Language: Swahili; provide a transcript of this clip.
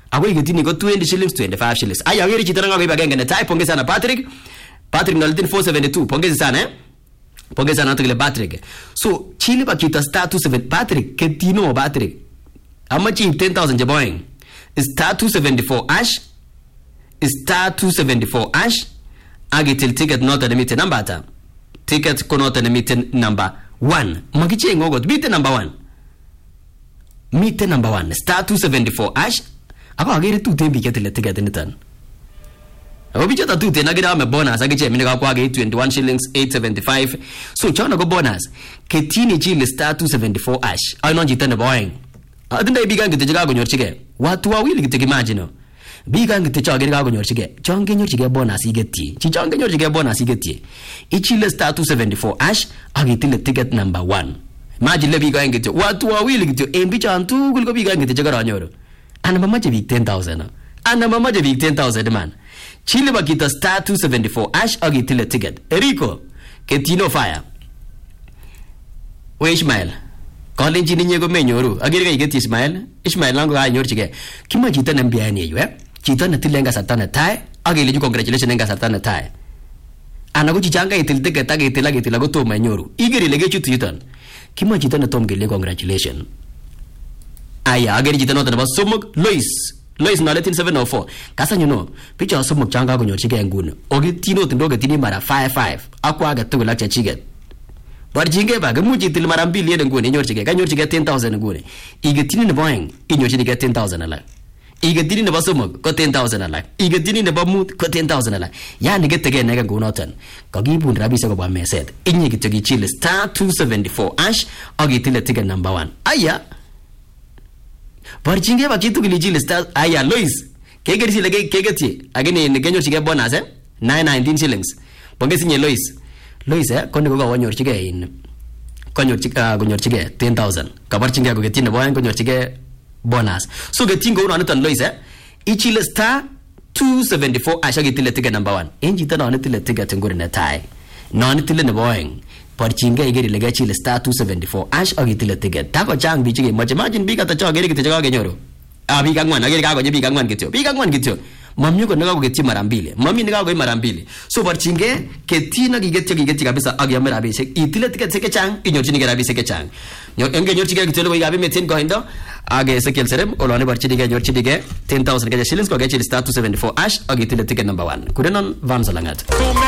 Ako iketini ko 20 shillings 25 shillings. Aya agere chito nangakoib agenge netai. Pongezi sana Patrick Noltin 472. Pongezi sana Pongezi sana tukile Patrick. So chili pa chito star 27 Patrick ketino Patrick. Amachi 10,000 jeboing. Star 274 ash. Star 274 ash. Agitil ticket not limited number ata. Ticket ko not limited number 1. Magiche ngogot bite number 1. Meet number 1 star 274 ash. Ako agere tu tembi ketile ticket nitan. Ako bichota tu tena gira me bonus agiche minega kwa age 21 shillings 875. So chona go bonus. Ketini chile star 274 ash. Ay non jitane boing. Adinda ibigan gitejaga go nyorchige. Watu wawili gitege imagine. Bigan gitecha gira go nyorchige. Chonge nyorchige bonus igeti. Chichonge nyorchige bonus igeti. Ichile star 274 ash agitile ticket number 1. Imagine bigan gite. Watu wawili gite embicha antu gulgo bigan gitejaga ranyoro. Ana mamaje big 10,000. Ana mamaje big 10,000 man. Chile bakita star 274 ash agitile ticket. Eriko ketino fire. We Ishmael. Calling chini nyego menyoru. Agire ka igeti Ishmael lango ga nyorchige. Kima chita nambia ni yue. Chita na tilenga satana tai. Agile ju congratulations nga satana tai. Ana go chichanga itil ticket agitila go to menyoru. Igere lege chutu yitan. Kima chita na tom gele congratulations. Aya agere chita no tanaba somok Lois na 13704. Kasa nyuno. Picha somok changa go nyorchige ngune. Ogitino tindoge tini mara 55. Akwa aga tugula chachige. Barjinge ba gamuji til marambili eden ngune nyorchige. Ka nyorchige 10,000 ngune. Igetini ne boing inyorchige 10,000 ala. Igetini ne basomok ko 10,000 ala. Igetini ne bamut ko 10,000 ala. Yani getege nega ngunotan. Kagibun rabisa ko ba meset. Inye gitogi chile star 274 ash ogitile ticket number 1. Aya Barjinge ba kitu gilijile star aya Lois. Kegeri lege kegeti. Agini ne genyorchige bonus 919 shillings. Pongezi nye Lois. Lois konde go wanyorchige in konyorchige 10,000 kabarchinge go getine boyan konyorchige bonus so getingo uno anitan Lois ichile star 274 ashagi tile ticket number 1 enji tana anitile ticket ngore na tai no anitile ne boyan parchinge igeri lege chile star 274 ash agi tile ticket tako chang bichige imagine bika ta chagere kite chaga genyoro bika ngwan ageri ka go bika ngwan kityo Mami ko naga ko geti marambili. Mami naga ko marambili. So barchinge ketina gigeti kabisa agyamera abise. Itile ticket seke chang inyorchini gara abise ke chang. Enge nyorchige kitelo gabi metin ko hindo age sekel serem olone barchinge nyorchige 10,000 shillings ko ge star 274 ash agitile ticket number 1. Kudenon van salangat.